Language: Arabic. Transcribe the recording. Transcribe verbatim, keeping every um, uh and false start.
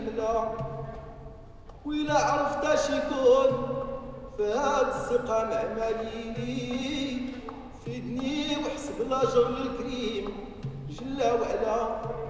الحملة، وإلا عرفت اش يكون فهاد الثقة مع ماليني، فدني وحسب الأجر للكريم جل وعلا.